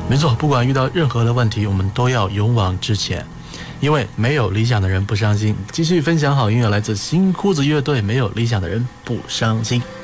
没错，不管遇到任何的问题，我们都要勇往直前，因为没有理想的人不伤心。继续分享好音乐，来自新裤子乐队，没有理想的人不伤心。